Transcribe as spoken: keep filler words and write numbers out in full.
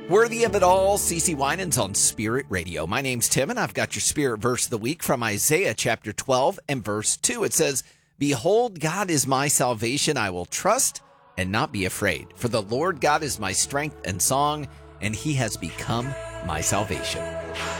Worthy of it all, C C Winans on Spirit Radio. My name's Tim, and I've got your Spirit verse of the week from Isaiah chapter twelve and verse two. It says, "Behold, God is my salvation. I will trust and not be afraid. For the Lord God is my strength and song, and he has become my salvation."